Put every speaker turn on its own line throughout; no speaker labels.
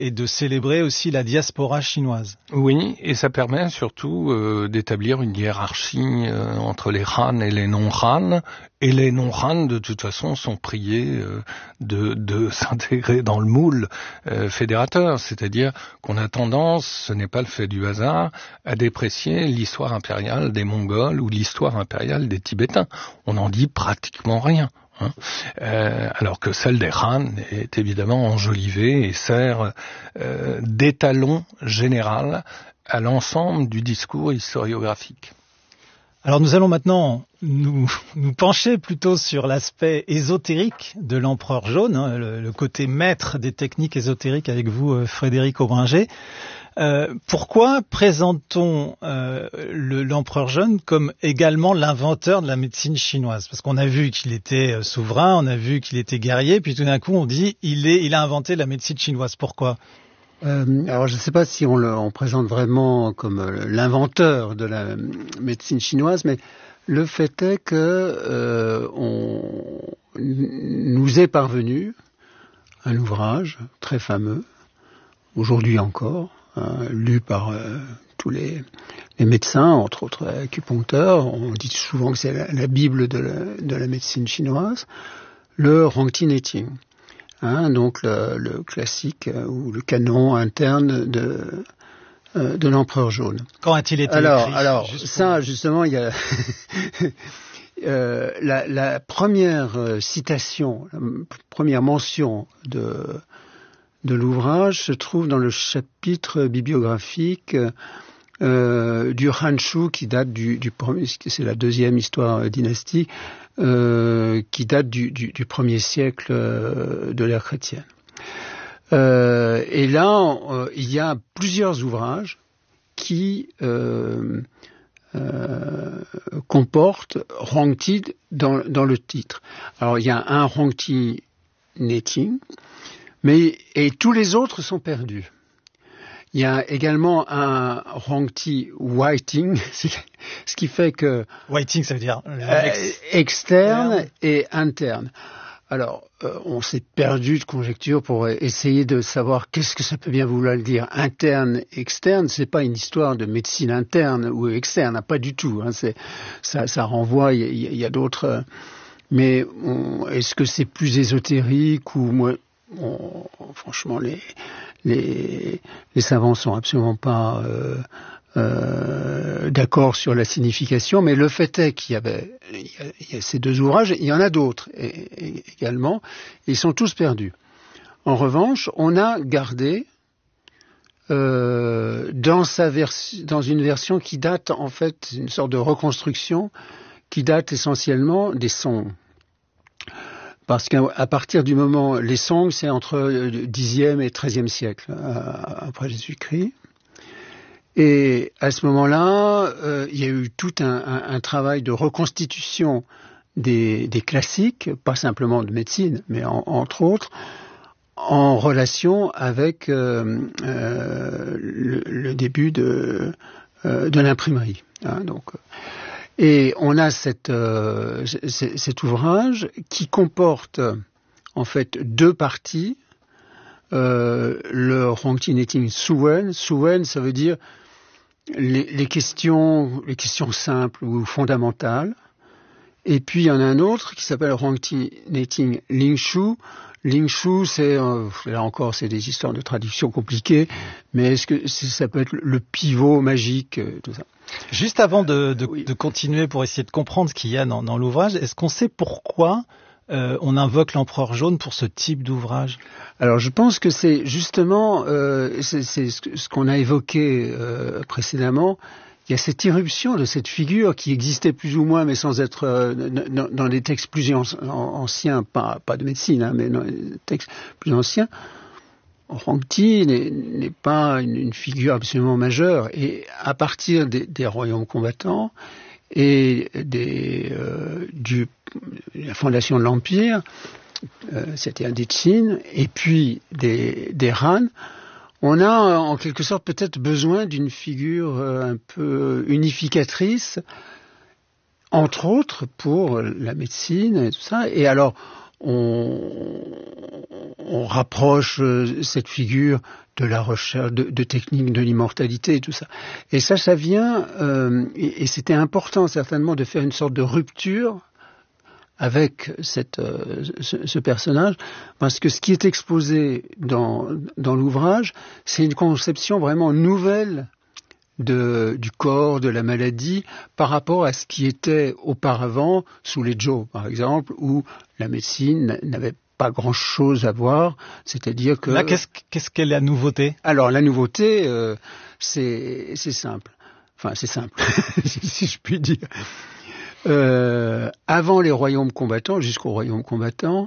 et de célébrer aussi la diaspora chinoise.
Oui, et ça permet surtout d'établir une hiérarchie entre les Han et les non-Han. Et les non-Han, de toute façon, sont priés de s'intégrer dans le moule fédérateur. C'est-à-dire qu'on a tendance, ce n'est pas le fait du hasard, à déprécier l'histoire impériale des Mongols ou l'histoire impériale des Tibétains. On n'en dit pratiquement rien. Alors que celle des Han est évidemment enjolivée et sert d'étalon général à l'ensemble du discours historiographique.
Alors nous allons maintenant nous pencher plutôt sur l'aspect ésotérique de l'empereur jaune, le côté maître des techniques ésotériques avec vous, Frédéric Aubringer. Pourquoi présente-t-on l'empereur jaune comme également l'inventeur de la médecine chinoise? Parce qu'on a vu qu'il était souverain, on a vu qu'il était guerrier, puis tout d'un coup on dit il a inventé la médecine chinoise. Pourquoi?
Alors je ne sais pas si on présente vraiment comme l'inventeur de la médecine chinoise, mais le fait est que nous est parvenu un ouvrage très fameux, aujourd'hui encore, lu par tous les médecins, entre autres acupuncteurs. On dit souvent que c'est la Bible de la médecine chinoise, le Rongti Neting. Donc le classique ou le canon interne de l'empereur jaune.
Quand a-t-il été écrit?
Alors ça, justement, il y a la première citation, la première mention de l'ouvrage se trouve dans le chapitre bibliographique du Hanshu, qui date du premier, c'est la deuxième histoire dynastique, qui date du 1er siècle de l'ère chrétienne. Et là, il y a plusieurs ouvrages qui comportent Rongti dans le titre. Alors, il y a un Rongti Neting, et tous les autres sont perdus. Il y a également un Rongti Whiting, ce qui fait que...
Whiting, ça veut dire...
externe et interne. Alors, on s'est perdu de conjecture pour essayer de savoir qu'est-ce que ça peut bien vouloir dire. Interne, externe, c'est pas une histoire de médecine interne ou externe, pas du tout. Ça renvoie, il y a d'autres... Mais est-ce que c'est plus ésotérique ou moi... franchement, les savants sont absolument pas d'accord sur la signification, mais le fait est qu'il y a ces deux ouvrages, il y en a d'autres également, ils sont tous perdus. En revanche, on a gardé dans une version qui date en fait, une sorte de reconstruction qui date essentiellement des Song. Parce qu'à partir du moment, les Song, c'est entre le 10e et 13e siècle après Jésus-Christ. Et à ce moment-là, il y a eu tout un travail de reconstitution des classiques, pas simplement de médecine, mais entre autres, en relation avec le début de l'imprimerie. Et on a cet ouvrage qui comporte en fait deux parties. Le Rongti Neting Suen. Suen, ça veut dire les questions simples ou fondamentales. Et puis il y en a un autre qui s'appelle Rongti Neting Lingshu. Lingshu, là encore, c'est des histoires de traduction compliquées, mais est-ce que ça peut être le pivot magique, tout ça?
Juste avant de continuer pour essayer de comprendre ce qu'il y a dans l'ouvrage, est-ce qu'on sait pourquoi on invoque l'empereur jaune pour ce type d'ouvrage?
Alors je pense que c'est justement c'est ce qu'on a évoqué précédemment. Il y a cette irruption de cette figure qui existait plus ou moins, mais sans être dans des textes plus anciens, pas de médecine, mais dans des textes plus anciens. Rongti n'est pas une figure absolument majeure, et à partir des royaumes combattants et de la fondation de l'Empire, c'était un des Qin, et puis des Han, on a en quelque sorte peut-être besoin d'une figure un peu unificatrice, entre autres pour la médecine et tout ça. Et alors, on rapproche cette figure de la recherche, de techniques de l'immortalité et tout ça. Et ça vient, et c'était important certainement de faire une sorte de rupture avec ce personnage, parce que ce qui est exposé dans l'ouvrage, c'est une conception vraiment nouvelle du corps, de la maladie, par rapport à ce qui était auparavant sous les Zhou, par exemple, où la médecine n'avait pas grand-chose à voir, c'est-à-dire que...
Là, qu'est-ce qu'est la nouveauté ?
Alors, la nouveauté, c'est simple. Enfin, c'est simple, si je puis dire. Avant les royaumes combattants, jusqu'aux royaumes combattants,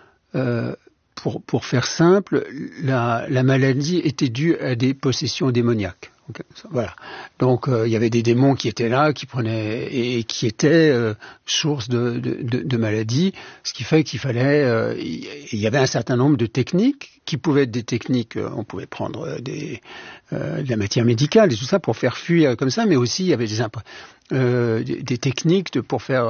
pour faire simple, la maladie était due à des possessions démoniaques. Okay, voilà. Donc il y avait des démons qui étaient là, qui prenaient et qui étaient source de maladies, ce qui fait qu'il fallait, il y avait un certain nombre de techniques qui pouvaient être des techniques, on pouvait prendre de la matière médicale et tout ça pour faire fuir comme ça, mais aussi il y avait des techniques pour faire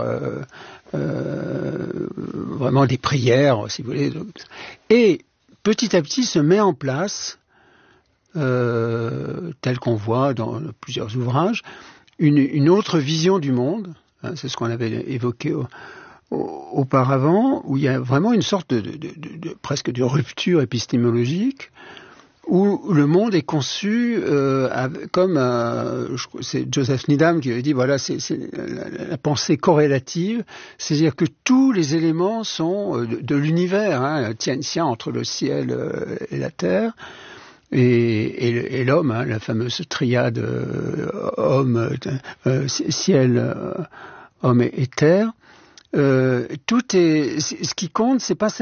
vraiment des prières, si vous voulez. Et petit à petit se met en place, tel qu'on voit dans plusieurs ouvrages, une autre vision du monde, hein, c'est ce qu'on avait évoqué auparavant, où il y a vraiment une sorte de presque de rupture épistémologique, où le monde est conçu comme, c'est Joseph Needham qui avait dit, voilà, c'est la pensée corrélative, c'est-à-dire que tous les éléments sont de l'univers, hein, tient entre le ciel et la terre, et l'homme, hein, la fameuse triade homme, ciel, homme et terre. Tout est. Ce qui compte, c'est pas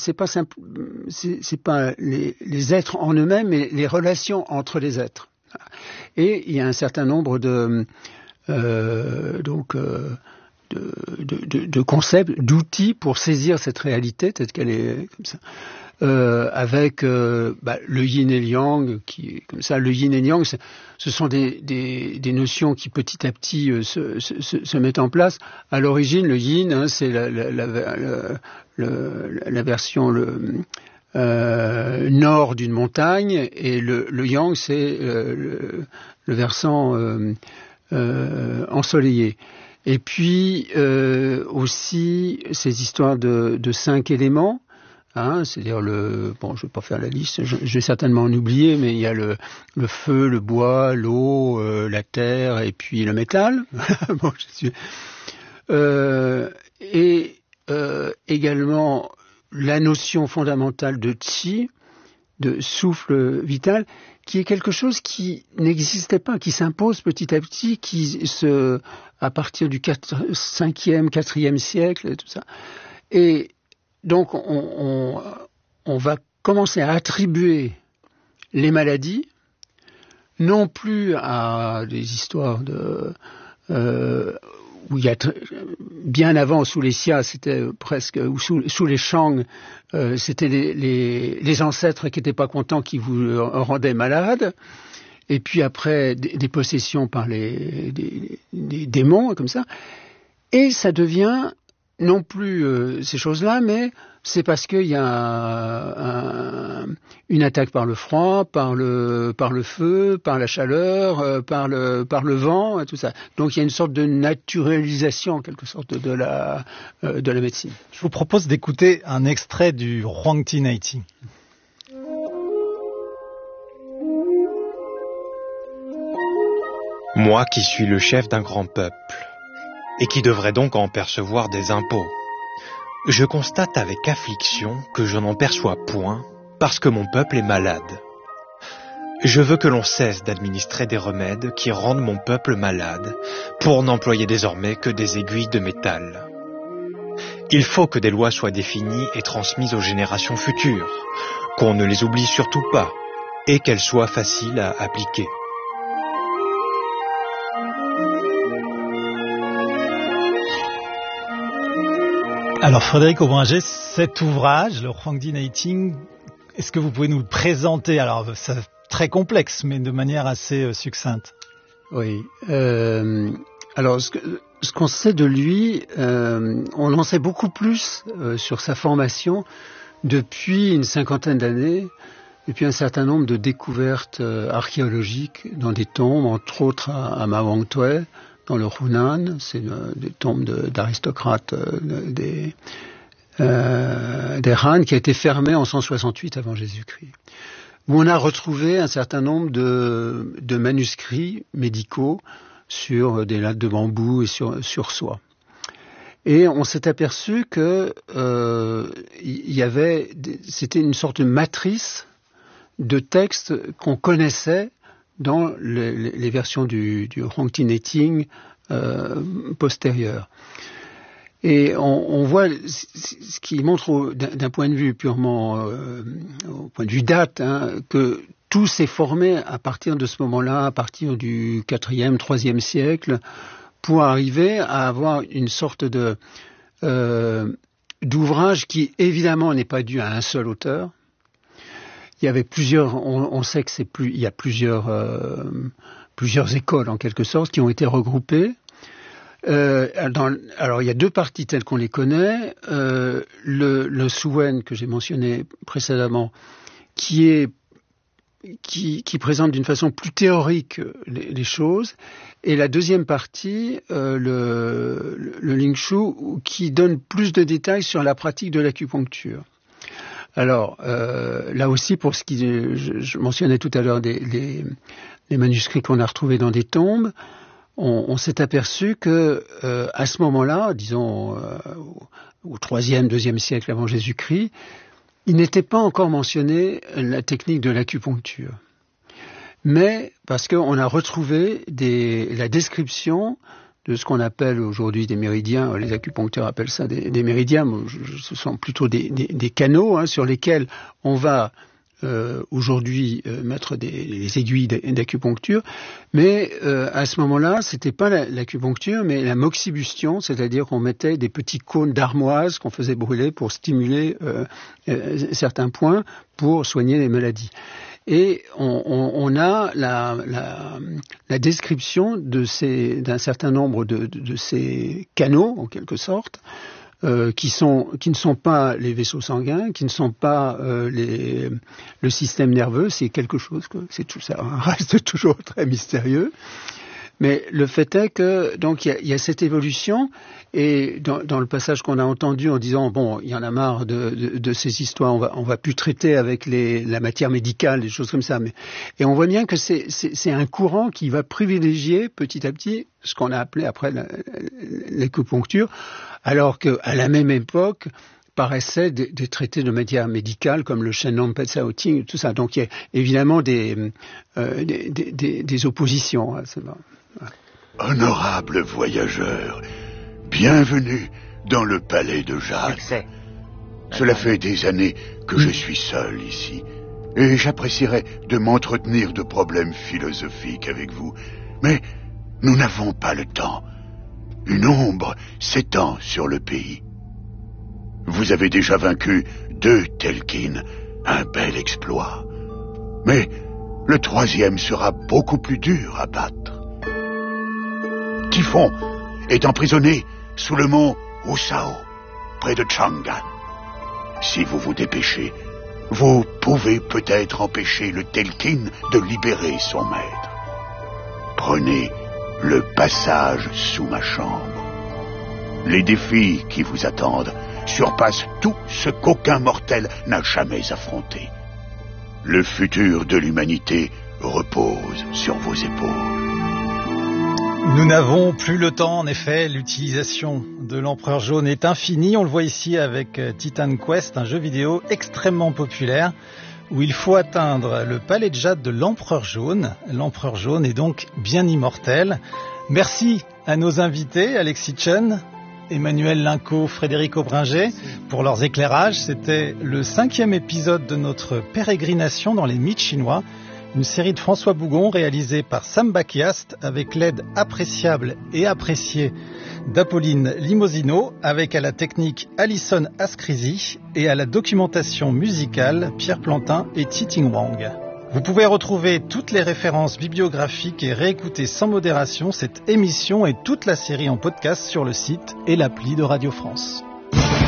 les êtres en eux-mêmes, mais les relations entre les êtres. Et il y a un certain nombre de concepts, d'outils pour saisir cette réalité telle qu'elle est comme ça. Avec le yin et le yang, qui comme ça, le yin et le yang, ce sont des notions qui petit à petit se mettent en place. À l'origine, le yin, hein, c'est la version nord d'une montagne, et le yang, c'est le versant ensoleillé. Et puis aussi ces histoires de 5 éléments. Hein, c'est-à-dire je vais pas faire la liste, je vais certainement en oublier, mais il y a le feu, le bois, l'eau, la terre et puis le métal. Bon, et également la notion fondamentale de qi, de souffle vital, qui est quelque chose qui n'existait pas, qui s'impose petit à petit, à partir du 5e, 4e siècle et tout ça. Et donc, on va commencer à attribuer les maladies, non plus à des histoires où il y a bien avant, sous les Xia, c'était presque, ou sous les Shang, c'était les ancêtres qui n'étaient pas contents, qui vous rendaient malade, et puis après des possessions par des démons, comme ça, et ça devient non plus ces choses-là, mais c'est parce qu'il y a une attaque par le froid, par le feu, par la chaleur, par le vent, et tout ça. Donc il y a une sorte de naturalisation, en quelque sorte, de la médecine.
Je vous propose d'écouter un extrait du Huangdi Neiti.
Moi qui suis le chef d'un grand peuple, et qui devrait donc en percevoir des impôts, je constate avec affliction que je n'en perçois point parce que mon peuple est malade. Je veux que l'on cesse d'administrer des remèdes qui rendent mon peuple malade pour n'employer désormais que des aiguilles de métal. Il faut que des lois soient définies et transmises aux générations futures, qu'on ne les oublie surtout pas et qu'elles soient faciles à appliquer.
Alors Frédéric Aubringer, cet ouvrage, le Huangdi Neiti, est-ce que vous pouvez nous le présenter? Alors c'est très complexe, mais de manière assez succincte.
Oui. Alors, ce qu'on sait de lui, on en sait beaucoup plus sur sa formation depuis une cinquantaine d'années, depuis un certain nombre de découvertes archéologiques dans des tombes, entre autres à Ma Wang Tue, dans le Hunan, c'est des tombes d'aristocrates des Han, qui a été fermée en 168 avant Jésus-Christ, où on a retrouvé un certain nombre de manuscrits médicaux sur des lattes de bambou et sur soie. Et on s'est aperçu que c'était une sorte de matrice de textes qu'on connaissait dans les versions du Hongtineting postérieur. Et on voit ce qui montre d'un point de vue purement au point de vue date, que tout s'est formé à partir de ce moment-là, à partir du 4e, 3e siècle, pour arriver à avoir une sorte d'ouvrage qui évidemment n'est pas dû à un seul auteur. Il y avait plusieurs, on sait que il y a plusieurs écoles en quelque sorte qui ont été regroupées. Alors il y a deux parties telles qu'on les connaît. Le Suwen que j'ai mentionné précédemment, qui présente d'une façon plus théorique les choses, et la deuxième partie, le Lingshu, qui donne plus de détails sur la pratique de l'acupuncture. Alors, là aussi, pour ce qui, je mentionnais tout à l'heure les manuscrits qu'on a retrouvés dans des tombes, on s'est aperçu que à ce moment-là, disons au 3e, 2e siècle avant Jésus-Christ, il n'était pas encore mentionné la technique de l'acupuncture. Mais parce qu'on a retrouvé la description de ce qu'on appelle aujourd'hui des méridiens, les acupuncteurs appellent ça des méridiens, ce sont plutôt des canaux sur lesquels on va aujourd'hui mettre les aiguilles d'acupuncture, mais à ce moment-là, c'était pas l'acupuncture, mais la moxibustion, c'est-à-dire qu'on mettait des petits cônes d'armoise qu'on faisait brûler pour stimuler certains points pour soigner les maladies. Et on a la description d'un certain nombre de ces canaux, en quelque sorte, qui ne sont pas les vaisseaux sanguins, qui ne sont pas le système nerveux. C'est quelque chose que ça reste toujours très mystérieux. Mais le fait est que donc il y a cette évolution, et dans le passage qu'on a entendu en disant bon, il y en a marre de ces histoires, on va plus traiter avec la matière médicale, des choses comme ça. Et on voit bien que c'est un courant qui va privilégier petit à petit ce qu'on a appelé après l'acupuncture, alors qu'à la même époque paraissaient des traités de matière médicale comme le Shenlong Petsao Ting, tout ça. Donc il y a évidemment des oppositions.
Honorable voyageur, bienvenue dans le palais de Jade. Cela fait des années que je suis seul ici, et j'apprécierais de m'entretenir de problèmes philosophiques avec vous, mais nous n'avons pas le temps. Une ombre s'étend sur le pays. Vous avez déjà vaincu 2 Telkin, un bel exploit. Mais le 3e sera beaucoup plus dur à battre. Typhon est emprisonné sous le mont Usao, près de Chang'an. Si vous vous dépêchez, vous pouvez peut-être empêcher le Telkin de libérer son maître. Prenez le passage sous ma chambre. Les défis qui vous attendent surpassent tout ce qu'aucun mortel n'a jamais affronté. Le futur de l'humanité repose sur vos épaules.
Nous n'avons plus le temps, en effet. L'utilisation de l'Empereur Jaune est infinie. On le voit ici avec Titan Quest, un jeu vidéo extrêmement populaire où il faut atteindre le palais de jade de l'Empereur Jaune. L'Empereur Jaune est donc bien immortel. Merci à nos invités, Alexis Chen, Emmanuel Linco, Frédéric Aubringer, pour leurs éclairages. C'était le 5e épisode de notre pérégrination dans les mythes chinois, une série de François Bougon réalisée par Sam Bakiast avec l'aide appréciable et appréciée d'Apolline Limosino, avec à la technique Alison Ascrisi et à la documentation musicale Pierre Plantin et Titing Wang. Vous pouvez retrouver toutes les références bibliographiques et réécouter sans modération cette émission et toute la série en podcast sur le site et l'appli de Radio France.